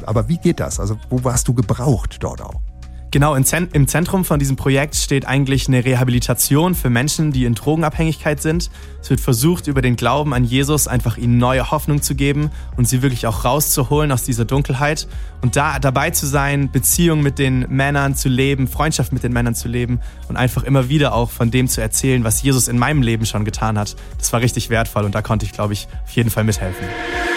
Aber wie geht das? Also wo hast du gebraucht dort auch? Genau, im Zentrum von diesem Projekt steht eigentlich eine Rehabilitation für Menschen, die in Drogenabhängigkeit sind. Es wird versucht, über den Glauben an Jesus einfach ihnen neue Hoffnung zu geben und sie wirklich auch rauszuholen aus dieser Dunkelheit und da dabei zu sein, Beziehungen mit den Männern zu leben, Freundschaft mit den Männern zu leben und einfach immer wieder auch von dem zu erzählen, was Jesus in meinem Leben schon getan hat. Das war richtig wertvoll und da konnte ich, glaube ich, auf jeden Fall mithelfen.